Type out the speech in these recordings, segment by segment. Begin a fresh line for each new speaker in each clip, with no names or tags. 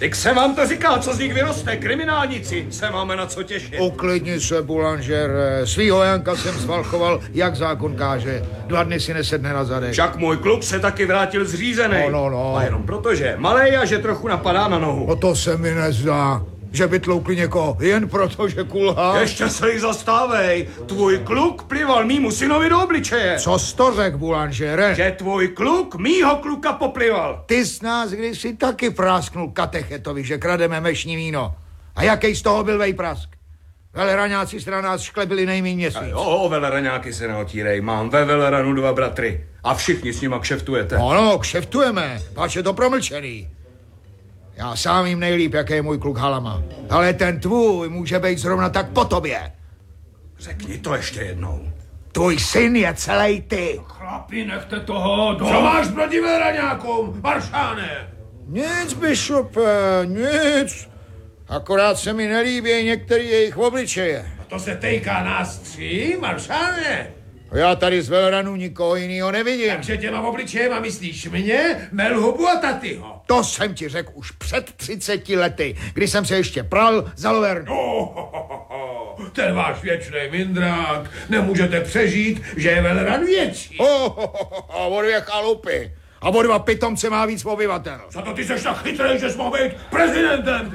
Tak jsem vám to říkal, co z nich vyroste. Kriminálníci se máme na co těšit.
Uklidni se, Boulanger. Svýho Janka jsem zvalchoval, jak zákon káže. 2 dny si nesedne na zadek.
Však můj kluk se taky vrátil zřízený.
No.
A jenom proto, že je malej a že trochu napadá na nohu.
No to se mi nezdá. Že by tloukli někoho jen proto, že kulhá.
Ještě se jich zastávej. Tvůj kluk plival mýmu synovi do obličeje.
Co jsi to řek, Boulangere?
Že tvůj kluk mýho kluka poplival.
Ty s nás kdysi taky prásknul katechetovi, že krademe mešní víno. A jaký z toho byl vejprask? Veleraňáci se na nás šklebili nejmíň měsíc.
Jo, veleraňáky se neotírej. Mám ve Veleranu 2 bratry. A všichni s nima kšeftujete.
No, kšeftujeme. Páč je to promlčený. Já sám jim nejlíp, jaký je můj kluk Halama. Ale ten tvůj může být zrovna tak po tobě.
Řekni to ještě jednou.
Tvůj syn je celý ty.
Chlapi, nechte toho. Co máš proti veleraňákům, maršáne?
Nic, bishope, nic. Akorát se mi nelíbí některý jejich obličeje.
A to se týká nás 3, maršáne.
Já tady z Veleranu nikoho jinýho nevidím.
Takže těma obličejema myslíš mě, Melhubu a Tatyho?
To jsem ti řekl už před 30 lety, kdy jsem se ještě pral za Lovernu.
Ten váš věčnej mindrák. Nemůžete přežít, že je Veleran větší.
O 2 chalupy. A o 2 pitomce má víc obyvatel.
Za to ty seš tak chytrý, že jsi mohl být prezidentem.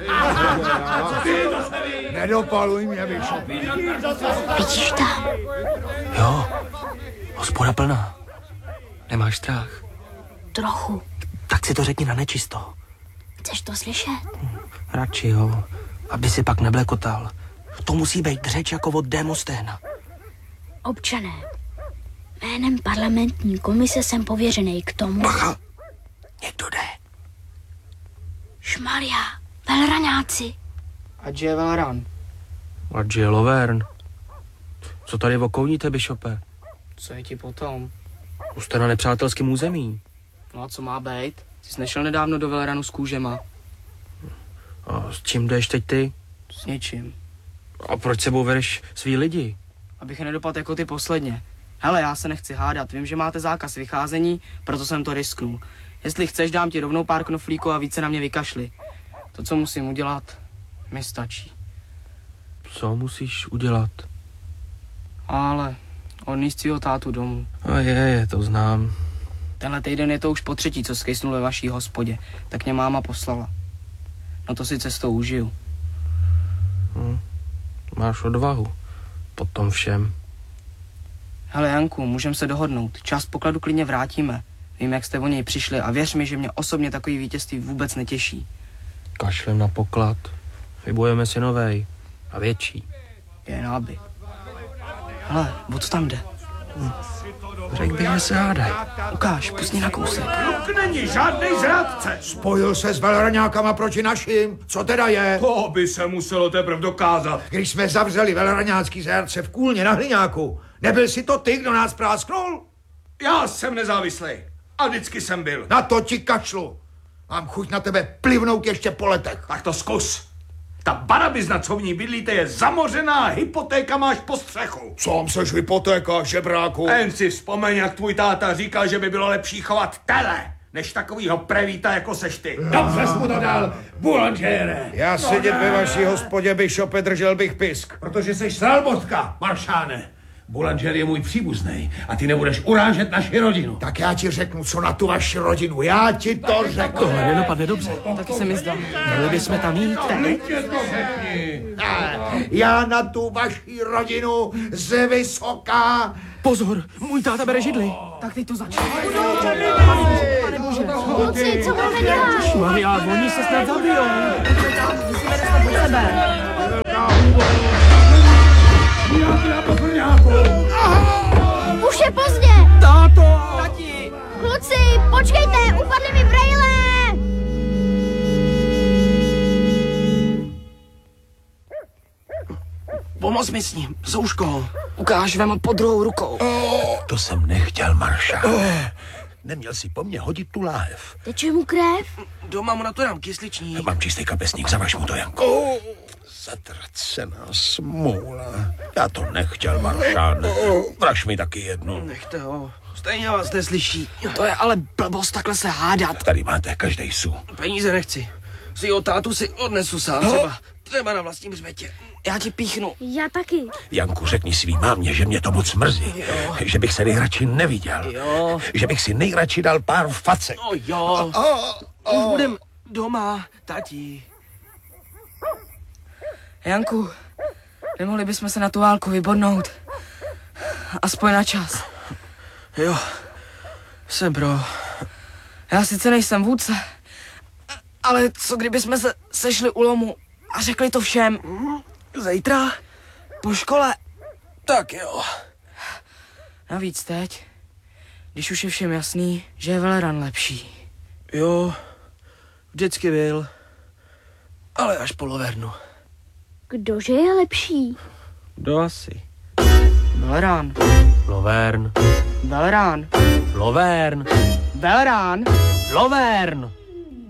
Nedopaluj mě, bishope.
Vidíš tam?
Jo, hospoda plná. Nemáš strach?
Trochu.
Tak si to řekni na nečisto.
Chceš to slyšet?
Radši jo, aby si pak neblekotal. To musí být řeč jako od Demosténa.
Občané, jménem parlamentní komise jsem pověřený k tomu...
Bacha, někdo jde.
Šmaria, velraňáci.
Ať je Veleran.
Ať je Lovern. Co tady okouníte, bishope?
Co je ti potom?
Už jste na nepřátelském území.
No a co má být? Jsi nešel nedávno do Veleranu s kůžema.
A s čím jdeš teď ty?
S něčím.
A proč sebou vedeš svý lidi?
Abych nedopadl jako ty posledně. Hele, já se nechci hádat. Vím, že máte zákaz vycházení, proto jsem to risknul. Jestli chceš, dám ti rovnou pár knoflíků a více na mě vykašli. To, co musím udělat, mi stačí.
Co musíš udělat?
Ale odníst svýho tátu domů.
A je, to znám.
Tenhle týden je to už po 3., co skejsnul ve vaší hospodě. Tak mě máma poslala. No to si cestou užiju.
Máš odvahu. Po tom všem.
Hele, Janku, můžeme se dohodnout. Část pokladu klidně vrátíme. Vím, jak jste o něj přišli a věř mi, že mě osobně takový vítězství vůbec netěší.
Kašlem na poklad. Vybojeme si novej. A větší.
Jen aby. Hele, o co tam jde?
Řekl bych, že se hádaj.
Ukáž, pusni na kousek.
Kluk není žádnej zrádce.
Spojil se s veleraňákama proti našim. Co teda je?
To by se muselo teprve dokázat.
Když jsme zavřeli veleraňácký zajatce v Kůlně na Hliňáku, nebyl si to ty, kdo nás prásknul?
Já jsem nezávislý. A vždycky jsem byl.
Na to ti kašlu. Mám chuť na tebe plivnout ještě po letech.
Tak to zkus. Ta barabizna, co v ní bydlíte, je zamořená, hypotéka máš po střechu.
Sám seš hypotéka, žebráku.
Jen si vzpomeň, jak tvůj táta říkal, že by bylo lepší chovat tele, než takovýho prevíta, jako seš ty.
Dobře jsi mu to dal, Boulangere.
Já sedět ve vaší hospodě, bishope, držel bych pisk.
Protože jsi sralbotka, maršáne. Boulanger je můj příbuznej a ty nebudeš urážet naši rodinu.
Tak já ti řeknu, co na tu vaši rodinu. Já ti to řeknu.
Tohle nedopadne dobře.
Taky se mi zdá.
Měli bychom tam jít.
Klidně to řekni.
Já na tu vaši rodinu z vysoká.
Pozor, můj táta bere židli.
Tak teď to začne.
Kluci, co budeme dělat?
Maria, oni se snad zabijou.
Musíme dostat do sebe. Už je pozdě.
Táto!
Tati!
Kluci, počkejte, upadly mi brejle.
Pomoz mi s ním, souškou.
Ukáž, vem pod druhou rukou.
To jsem nechtěl, maršál. Neměl si po mně hodit tu láhev.
Teče mu krev?
Doma mu na to dám kysličník.
Mám čistý kapesník, zavaž mu to, Janko. Zatracená smůla. Já to nechtěl, maršáne. Vraž mi taky jednu.
Nechte ho, stejně vás neslyší. To je ale blbost takhle se hádat.
Tady máte každej su.
Peníze nechci. si o tátu si odnesu sám třeba na vlastním hřbetě.
Já ti píchnu.
Já taky.
Janku, řekni svý mámě, že mě to moc mrzí. Že bych se nejradši neviděl.
Jo.
Že bych si nejradši dal pár facek.
No jo. Už budem doma, tati.
Janku, nemohli bychom se na tu válku vybodnout? Aspoň na čas.
Jo, jsem pro.
Já sice nejsem vůdce, ale co kdybychom se sešli u lomu a řekli to všem? Zítra? Po škole?
Tak jo.
Navíc teď, když už je všem jasný, že je Veleran lepší.
Jo, vždycky byl. Ale až po Lovernu.
Kdože je lepší?
Kdo asi?
Veleran.
Lovern.
Veleran.
Lovern.
Veleran.
Lovern.